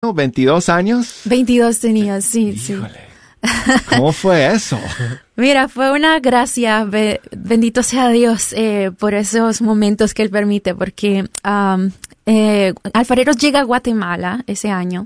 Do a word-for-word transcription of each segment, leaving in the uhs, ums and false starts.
¿veintidós años? veintidós tenía, sí, Híjole. sí. ¿Cómo fue eso? Mira, fue una gracia, be- bendito sea Dios eh, por esos momentos que Él permite, porque um, eh, Alfareros llega a Guatemala ese año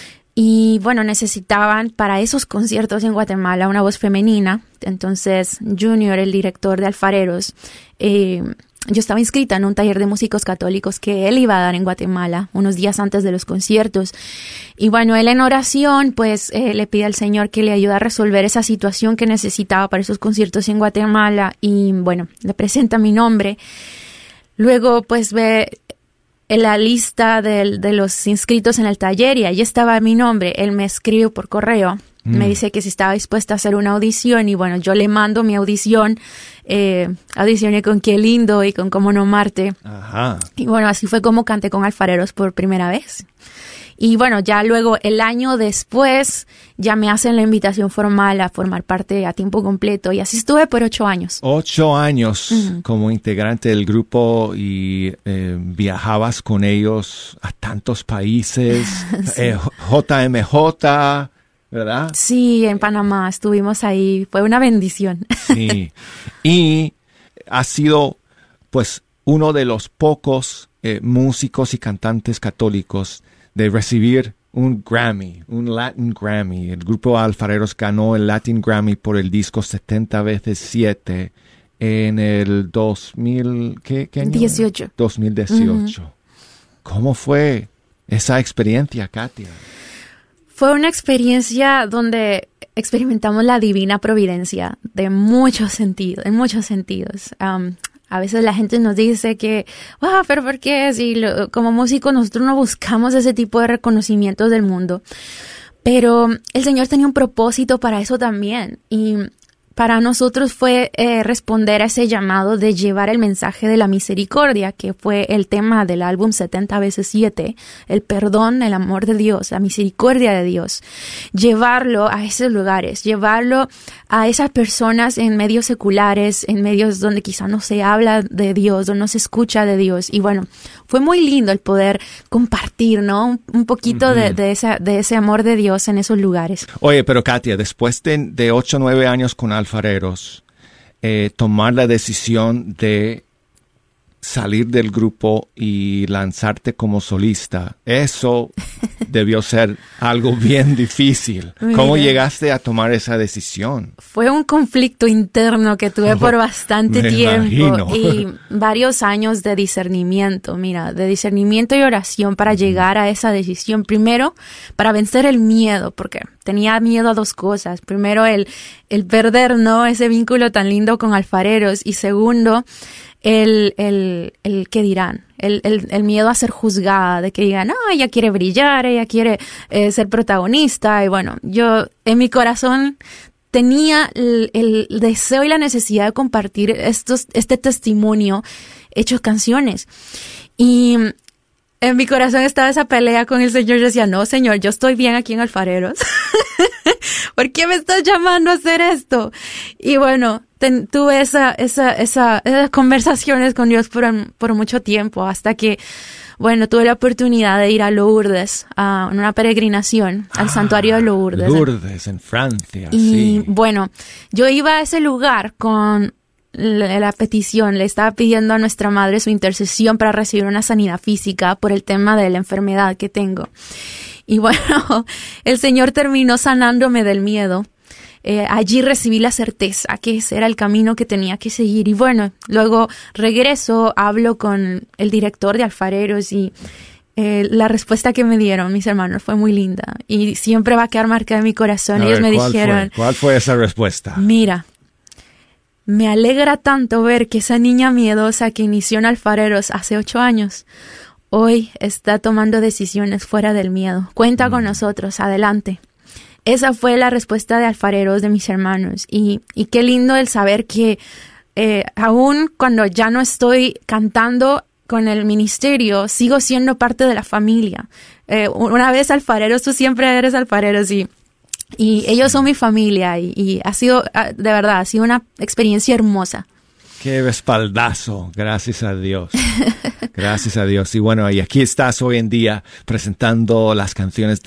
y, bueno, necesitaban para esos conciertos en Guatemala una voz femenina. Entonces, Junior, el director de Alfareros, eh, yo estaba inscrita en un taller de músicos católicos que él iba a dar en Guatemala unos días antes de los conciertos. Y bueno, él en oración, pues, eh, le pide al Señor que le ayude a resolver esa situación que necesitaba para esos conciertos en Guatemala. Y bueno, le presenta mi nombre. Luego, pues, ve en la lista de, de los inscritos en el taller y ahí estaba mi nombre. Él me escribe por correo. Mm. Me dice que si estaba dispuesta a hacer una audición y bueno, yo le mando mi audición. Eh, audicioné con Qué Lindo y con Cómo No Amarte. Ajá. Y bueno, así fue como canté con Alfareros por primera vez. Y bueno, ya luego el año después ya me hacen la invitación formal a formar parte a tiempo completo y así estuve por ocho años. Ocho años uh-huh. como integrante del grupo y eh, viajabas con ellos a tantos países, sí. eh, J M J, ¿verdad? Sí, en Panamá estuvimos ahí, fue una bendición. Sí, y has sido pues uno de los pocos eh, músicos y cantantes católicos de recibir un Grammy, un Latin Grammy. El grupo Alfareros ganó el Latin Grammy por el disco setenta veces siete en el dos mil, ¿qué, qué año? dieciocho. dos mil dieciocho. Uh-huh. ¿Cómo fue esa experiencia, Katia? Fue una experiencia donde experimentamos la divina providencia de muchos sentidos, en muchos sentidos. Um, A veces la gente nos dice que, ah, pero ¿por qué? Si lo, como músicos nosotros no buscamos ese tipo de reconocimientos del mundo. Pero el Señor tenía un propósito para eso también. Y para nosotros fue eh, responder a ese llamado de llevar el mensaje de la misericordia, que fue el tema del álbum setenta veces siete, el perdón, el amor de Dios, la misericordia de Dios. Llevarlo a esos lugares, llevarlo a esas personas en medios seculares, en medios donde quizá no se habla de Dios, donde no se escucha de Dios. Y bueno, fue muy lindo el poder compartir, ¿no? Un, un poquito uh-huh. de, de, esa, de ese amor de Dios en esos lugares. Oye, pero Katia, después de, de ocho o nueve años con Alfareros, eh, tomar la decisión de salir del grupo y lanzarte como solista, eso debió ser algo bien difícil. Mira, ¿cómo llegaste a tomar esa decisión? Fue un conflicto interno que tuve oh, por bastante tiempo imagino. Y varios años de discernimiento, mira, de discernimiento y oración para llegar a esa decisión. Primero, para vencer el miedo, porque tenía miedo a dos cosas. Primero, el, el perder, ¿no? Ese vínculo tan lindo con Alfareros. Y segundo, el, el, el ¿qué dirán? El, el, el miedo a ser juzgada, de que digan, no, ella quiere brillar, ella quiere eh, ser protagonista. Y bueno, yo en mi corazón tenía el, el deseo y la necesidad de compartir estos, este testimonio hecho canciones. Y en mi corazón estaba esa pelea con el Señor. Yo decía, no, Señor, yo estoy bien aquí en Alfareros. ¿Por qué me estás llamando a hacer esto? Y bueno, ten, tuve esa, esa, esa, esas conversaciones con Dios por, por mucho tiempo, hasta que, bueno, tuve la oportunidad de ir a Lourdes, a una peregrinación al ah, santuario de Lourdes. Lourdes, en Francia, y, sí. bueno, yo iba a ese lugar con la, la petición, le estaba pidiendo a nuestra madre su intercesión para recibir una sanidad física por el tema de la enfermedad que tengo. Y bueno, el Señor terminó sanándome del miedo. Eh, allí recibí la certeza que ese era el camino que tenía que seguir. Y bueno, luego regreso, hablo con el director de Alfareros y eh, la respuesta que me dieron mis hermanos fue muy linda. Y siempre va a quedar marcada en mi corazón. A Ellos ver, me ¿cuál dijeron... Fue? ¿Cuál fue esa respuesta? Mira, me alegra tanto ver que esa niña miedosa que inició en Alfareros hace ocho años... hoy está tomando decisiones fuera del miedo. Cuenta mm. con nosotros, adelante. Esa fue la respuesta de Alfareros, de mis hermanos. Y, y qué lindo el saber que eh, aún cuando ya no estoy cantando con el ministerio, sigo siendo parte de la familia. Eh, una vez Alfareros, tú siempre eres Alfareros y, y ellos son mi familia. Y, y ha sido, de verdad, ha sido una experiencia hermosa. Qué respaldazo, gracias a Dios. Gracias a Dios. Y bueno, y aquí estás hoy en día presentando las canciones de